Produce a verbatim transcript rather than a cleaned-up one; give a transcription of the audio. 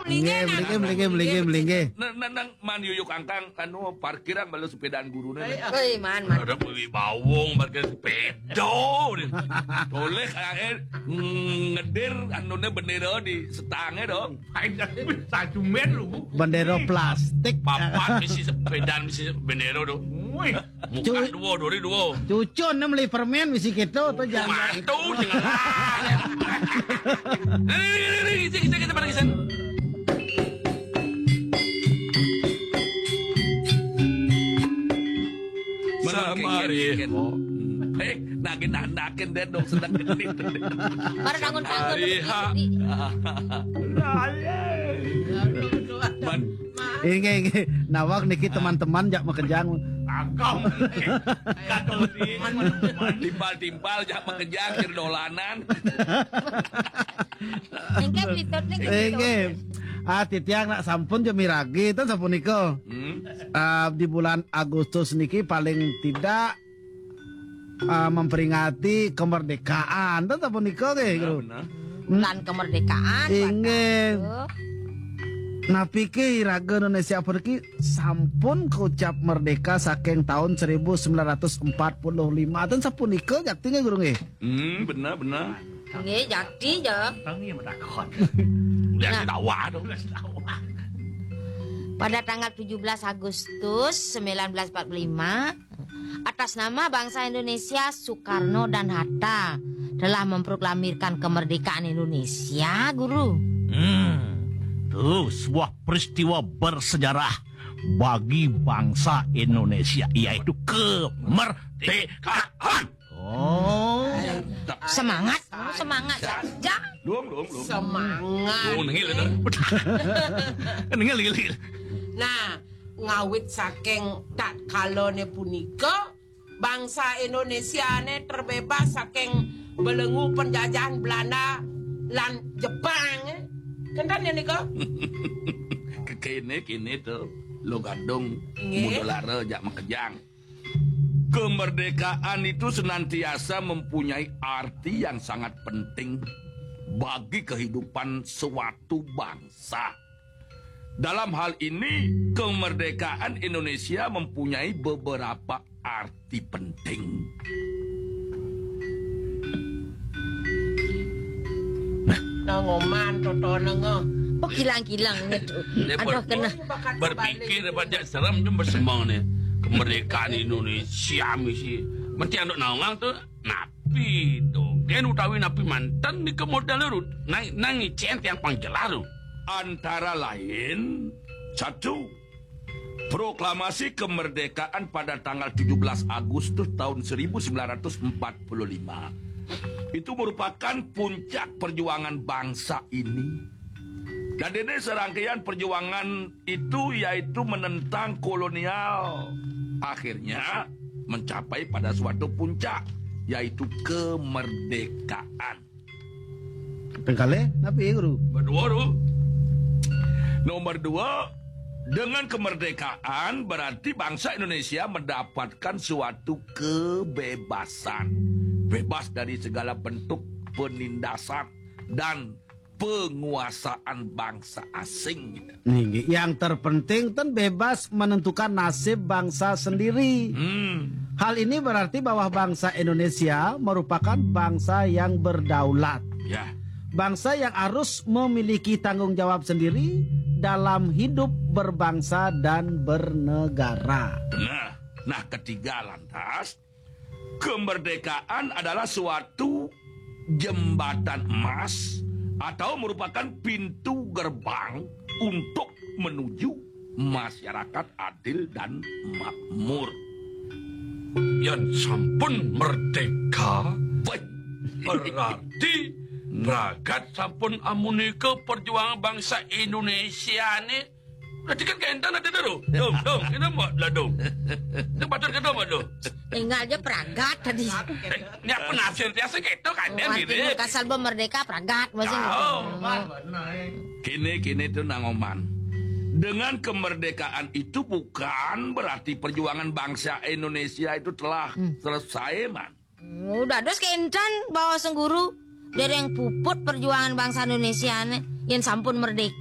Nge, melinge, melinge, melinge, melinge. Nang nang nang man yuyuk angkang anu parkiran balu sepedaan guruna. Euy, man, man. Ada beli bawong parkir sepeda. Toleh kae ngeder anuna bendera di setange dong. Satu meter lu. Bendera plastik. Papat misi sepedaan misi bendera do. Wih. Muka dua dori dua. Cucun nem beli permen misi gitu tuh jangan. Mantu jangan. Ini kita kita kita pada kisan. Samari. Eh, nakin nakin den dong sedang genit. Para dangun-dangun. Ariha. Man, Inge, inge. Nawak niki teman-teman jak makejang. Agam. Kado di. timpal-timpal jak makejang kir dolanan. Engke blitot nek. Inge. Ah, titiang nak sampun je miragi itu sampun niko. Hmm. Ah, di bulan Agustus niki paling tidak ah, memperingati kemerdekaan. Itu sampun niko ge, Bro. Benar. Bulan kemerdekaan. Inge. Waduh. Nah pikir raga Indonesia pergi sampun keucap merdeka saking tahun seribu sembilan ratus empat puluh lima. Dan sampun niko jaktinya guru nge. Hmm, benar benar. Nggih, jadi ya. Tangi yang takut. Lihat tawa dong. Pada tanggal tujuh belas Agustus seribu sembilan ratus empat puluh lima, atas nama bangsa Indonesia, Soekarno dan Hatta telah memproklamirkan kemerdekaan Indonesia, Guru. Hmm. Tuh, sebuah peristiwa bersejarah bagi bangsa Indonesia, yaitu kemerdekaan. Oh. Semangat, semangat ya. Luang, luang, luang. Semangat. Oh, nengil itu. Nengil, nengil, nengil. Nah, ngawit saking tak kalone punika bangsa Indonesia ne terbebas saking belenggu penjajahan Belanda lan Jepang. Eh. Kentan ya nika? Kekini kini tuh lo gandung Nge. mudolara jak makejang. Kemerdekaan itu senantiasa mempunyai arti yang sangat penting bagi kehidupan suatu bangsa. Dalam hal ini, kemerdekaan Indonesia mempunyai beberapa arti penting. Nangoman toto nengo. Oh, gilang-gilang itu. Lepas Aduh, kena. berpikir daripada seram tu bersemang ni. Kemerdekaan Indonesia misi. Mesti anak naungang tu napi tu. Kan utawi napi mantan ni kemodal lu. Nang nangi cent yang pangjelaru. Antara lain satu, proklamasi kemerdekaan pada tanggal tujuh belas Agustus tahun seribu sembilan ratus empat puluh lima. Itu merupakan puncak perjuangan bangsa ini. Dan ini serangkaian perjuangan itu yaitu menentang kolonial. Akhirnya mencapai pada suatu puncak, yaitu kemerdekaan. Pengkale, napi guru. Berdua tu. Nomor dua, dengan kemerdekaan berarti bangsa Indonesia mendapatkan suatu kebebasan. Bebas dari segala bentuk penindasan dan penguasaan bangsa asing. Nih, yang terpenting kan bebas menentukan nasib bangsa sendiri. Hmm. Hal ini berarti bahwa bangsa Indonesia merupakan bangsa yang berdaulat. Ya. Bangsa yang harus memiliki tanggung jawab sendiri dalam hidup berbangsa dan bernegara. Nah, nah ketiga lantas, kemerdekaan adalah suatu jembatan emas atau merupakan pintu gerbang untuk menuju masyarakat adil dan makmur. Yang sampun merdeka, baik. Berarti ragat sampun amunika perjuangan bangsa Indonesia ni. Berarti kan kentan ada dulu. Dong, dong, kita buat lah dong. Itu patut kita buat dong. Tinggal aja peragat tadi. Ini apa nafsir biasa gitu kan dia Artinya kasal merdeka peragat maksudnya. Oh, kini kini itu nangoman. Dengan kemerdekaan itu bukan berarti perjuangan bangsa Indonesia itu telah hmm. selesai, man. Udah dos kencan bawa sengguru dari yang puput perjuangan bangsa Indonesia nih yang sampun merdeka.